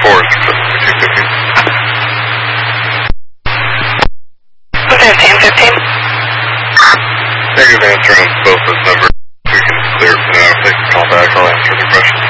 Forest, 215. Okay, 1015. Negative answer on both those numbers. We can clear for now. If they can call back, I'll answer the question.